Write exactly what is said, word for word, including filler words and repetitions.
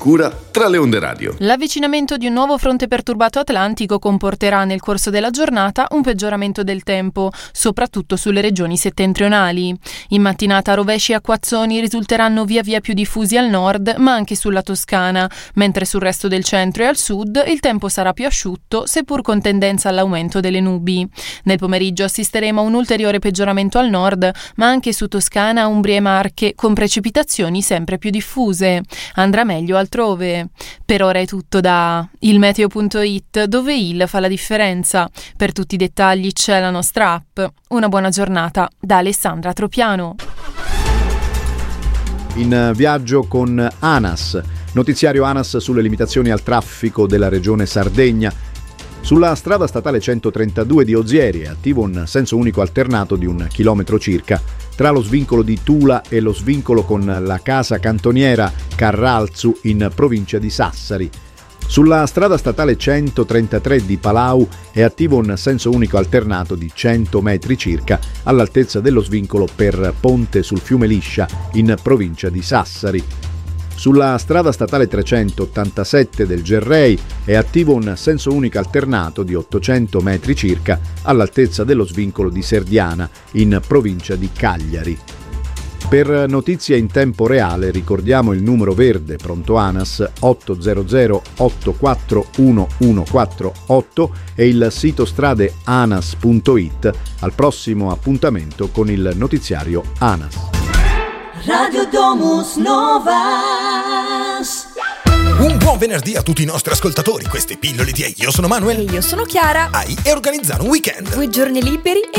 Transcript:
sicura tra le onde radio. L'avvicinamento di un nuovo fronte perturbato atlantico comporterà nel corso della giornata un peggioramento del tempo, soprattutto sulle regioni settentrionali. In mattinata rovesci e acquazzoni risulteranno via via più diffusi al nord, ma anche sulla Toscana, mentre sul resto del centro e al sud il tempo sarà più asciutto, seppur con tendenza all'aumento delle nubi. Nel pomeriggio assisteremo a un ulteriore peggioramento al nord, ma anche su Toscana, Umbria e Marche, con precipitazioni sempre più diffuse. Andrà meglio altrove. Per ora è tutto da il meteo punto it, dove il fa la differenza. Per tutti i dettagli c'è la nostra app. Una buona giornata da Alessandra Tropiano. In viaggio con ANAS, notiziario ANAS sulle limitazioni al traffico della regione Sardegna. Sulla strada statale centotrentadue di Ozieri è attivo un senso unico alternato di un chilometro circa tra lo svincolo di Tula e lo svincolo con la casa cantoniera Carralzu in provincia di Sassari. Sulla strada statale centotrentatré di Palau è attivo un senso unico alternato di cento metri circa all'altezza dello svincolo per Ponte sul fiume Liscia in provincia di Sassari. Sulla strada statale trecentottantasette del Gerrei è attivo un senso unico alternato di ottocento metri circa all'altezza dello svincolo di Serdiana in provincia di Cagliari. Per notizie in tempo reale ricordiamo il numero verde pronto ANAS otto zero zero otto quattro uno uno quattro otto e il sito strade anas punto it. Al prossimo appuntamento con il notiziario ANAS. Radio Domus Novas. Un buon venerdì a tutti i nostri ascoltatori. Queste pillole di Io sono Manuel. E io sono Chiara. Ai e organizzare un weekend. Due giorni liberi e